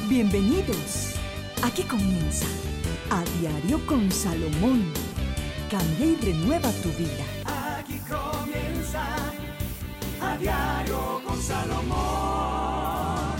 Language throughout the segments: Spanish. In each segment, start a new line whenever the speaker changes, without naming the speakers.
Bienvenidos. Aquí comienza A Diario con Salomón. Cambia y renueva tu vida.
Aquí comienza A Diario con Salomón.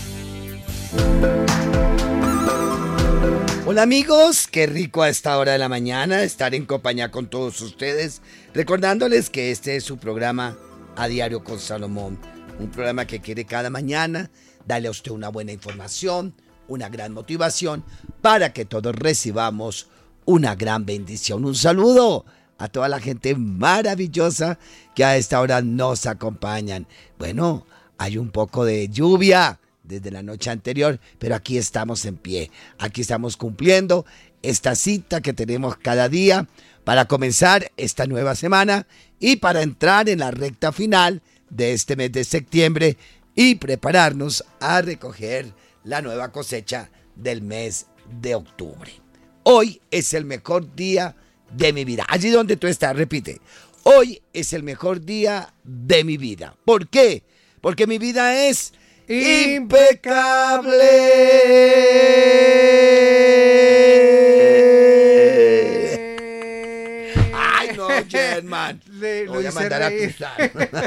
Hola amigos, qué rico a esta hora de la mañana estar en compañía con todos ustedes, recordándoles que este es su programa A Diario con Salomón, un programa que quiere cada mañana darle a usted una buena información, una gran motivación para que todos recibamos una gran bendición. Un saludo a toda la gente maravillosa que a esta hora nos acompañan. Bueno, hay un poco de lluvia desde la noche anterior, pero aquí estamos en pie, aquí estamos cumpliendo esta cita que tenemos cada día para comenzar esta nueva semana y para entrar en la recta final de este mes de septiembre y prepararnos a recoger la nueva cosecha del mes de octubre. Hoy es el mejor día de mi vida. Allí donde tú estás, repite. Hoy es el mejor día de mi vida. ¿Por qué? Porque mi vida es impecable. Ay, no, Germán. Voy a mandar a cruzar.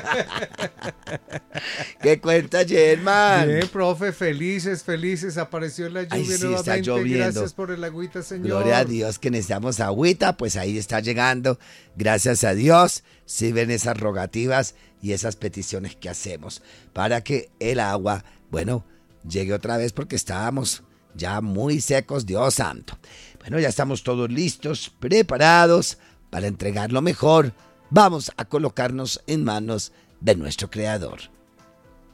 ¿Qué cuenta, Germán?
Bien, profe, felices. Apareció la lluvia.
Ay, sí,
nuevamente.
está lloviendo.
Gracias por el agüita, señor.
Gloria a Dios que necesitamos agüita, pues ahí está llegando. Gracias a Dios, si ven esas rogativas y esas peticiones que hacemos para que el agua, bueno, llegue otra vez porque estábamos ya muy secos, Dios santo. Bueno, ya estamos todos listos, preparados para entregar lo mejor. Vamos a colocarnos en manos de nuestro Creador.